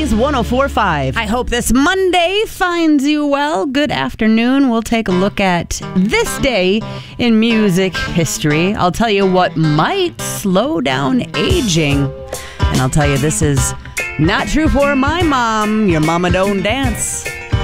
Oldies 104.5. I hope this Monday finds you well. Good afternoon. We'll take a look at this day in music history. I'll tell you what might slow down aging. And I'll tell you this is not true for my mom. Your mama don't dance.